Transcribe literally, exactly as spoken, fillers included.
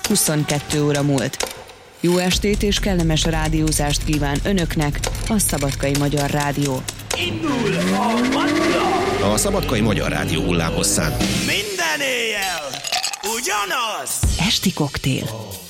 huszonkettő óra múlt. Jó estét és kellemes rádiózást kíván önöknek a Szabadkai Magyar Rádió. Indul a manna! A Szabadkai Magyar Rádió hullámhosszán Minden éjjel ugyanaz! Esti koktél.